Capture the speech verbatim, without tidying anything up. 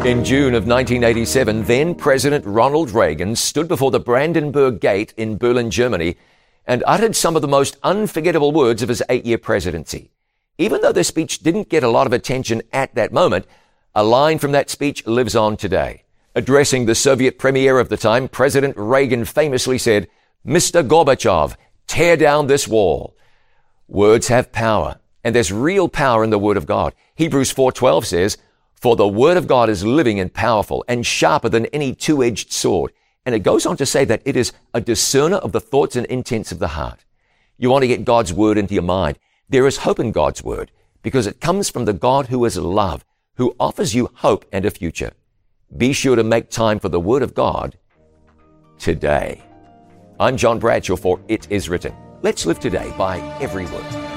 In June of nineteen eighty-seven, then President Ronald Reagan stood before the Brandenburg Gate in Berlin, Germany, and uttered some of the most unforgettable words of his eight-year presidency. Even though the speech didn't get a lot of attention at that moment, a line from that speech lives on today. Addressing the Soviet premier of the time, President Reagan famously said, "Mister Gorbachev, tear down this wall." Words have power, and there's real power in the Word of God. Hebrews four twelve says, "For the Word of God is living and powerful and sharper than any two-edged sword." And it goes on to say that it is a discerner of the thoughts and intents of the heart. You want to get God's Word into your mind. There is hope in God's Word because it comes from the God who is love, who offers you hope and a future. Be sure to make time for the Word of God today. I'm John Bradshaw for It Is Written. Let's live today by every word.